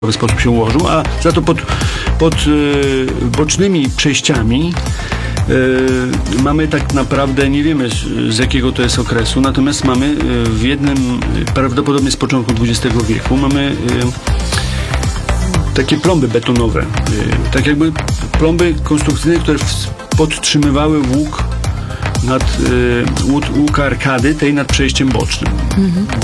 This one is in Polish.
sposób się ułożył, a za to pod bocznymi przejściami mamy tak naprawdę, nie wiemy z jakiego to jest okresu, natomiast mamy w jednym, prawdopodobnie z początku XX wieku, mamy takie plomby betonowe, tak jakby plomby konstrukcyjne, które podtrzymywały łuk arkady tej nad przejściem bocznym.